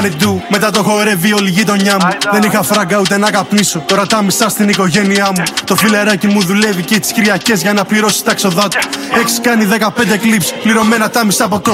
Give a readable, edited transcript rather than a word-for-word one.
Μετά το χορεύει όλη η γειτονιά μου. Δεν είχα φράγκα ούτε να καπνίσω. Τώρα τα μισά στην οικογένειά μου. Το φιλεράκι μου δουλεύει και τις Κυριακές για να πληρώσει τα έξοδά του. Έχεις κάνει 15 κλιπς, πληρωμένα τα μισά από το